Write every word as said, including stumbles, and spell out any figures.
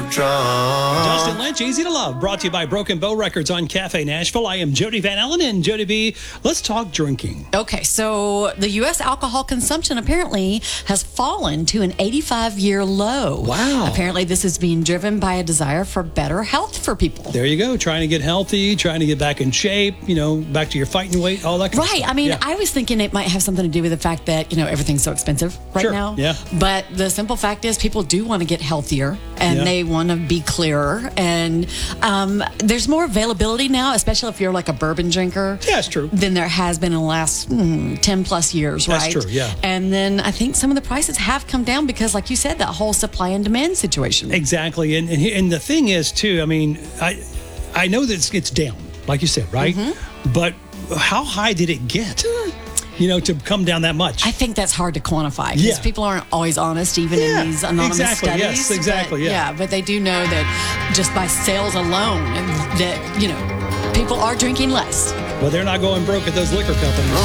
drunk. Dustin Lynch, Easy to Love, brought to you by Broken Bow Records on Cafe Nashville. I am Jody Van Allen, and Jody B, let's talk drinking. Okay, so the U S alcohol consumption apparently has fallen to an eighty-five-year low. Wow. Apparently this is being driven by a desire for better health for people. There you go, trying to get healthy, trying to get back in shape, you know, back to your fighting weight, all that kind of Right. stuff. I mean, Yeah. I was thinking it might have something to do with the fact that, you know, everything's so expensive right Sure, now. yeah. But the simple fact is people do want to get healthier and Yeah. they want to be clearer. And um, there's more availability now, especially if you're like a bourbon drinker. Yeah, it's true. Than there has been in the last hmm, ten plus years, That's right? true, yeah. And then I think some of the prices have come down because, like you said, that whole supply and demand situation. Exactly. And, and and the thing is, too, I mean, I I know that it's, it's down, like you said, right? Mm-hmm. But how high did it get, you know, to come down that much? I think that's hard to quantify because Yeah. people aren't always honest, even Yeah, in these anonymous exactly, studies. yes, exactly, But, yeah. but they do know that just by sales alone, that, you know, people are drinking less. Well, they're not going broke at those liquor companies.